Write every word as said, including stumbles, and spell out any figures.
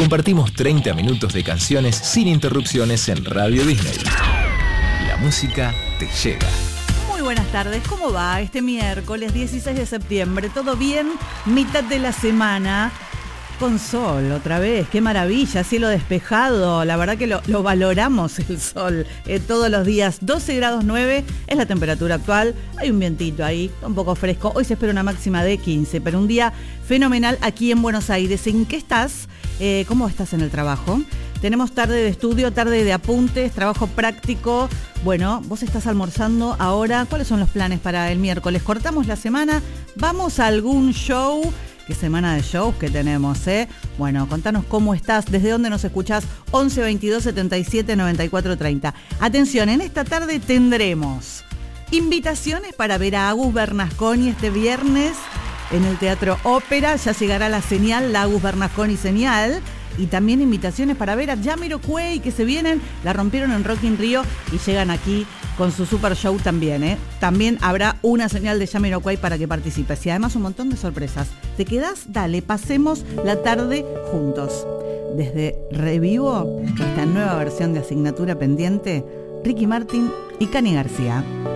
compartimos treinta minutos de canciones sin interrupciones en Radio Disney. La música te llega. Muy buenas tardes, ¿cómo va este miércoles dieciséis de septiembre? ¿Todo bien? Mitad de la semana. Con sol, otra vez, qué maravilla, cielo despejado, la verdad que lo, lo valoramos el sol eh, todos los días. Doce grados nueve es la temperatura actual, hay un vientito ahí, un poco fresco. Hoy se espera una máxima de quince, pero un día fenomenal aquí en Buenos Aires. ¿En qué estás? Eh, ¿Cómo estás en el trabajo? Tenemos tarde de estudio, tarde de apuntes, trabajo práctico. Bueno, vos estás almorzando ahora. ¿Cuáles son los planes para el miércoles? ¿Cortamos la semana? ¿Vamos a algún show? Qué semana de shows que tenemos, ¿eh? Bueno, contanos cómo estás, desde dónde nos escuchás, once veintidós setenta y siete noventa y cuatro treinta. Atención, en esta tarde tendremos invitaciones para ver a Agus Bernasconi este viernes en el Teatro Ópera. Ya llegará la señal, la Agus Bernasconi señal. Y también invitaciones para ver a Jamiroquai, que se vienen, la rompieron en Rock in Rio y llegan aquí con su super show también, ¿eh? También habrá una señal de Jamiroquai para que participes y además un montón de sorpresas. ¿Te quedás? Dale, pasemos la tarde juntos. Desde Revivo, esta nueva versión de Asignatura Pendiente, Ricky Martin y Cani García.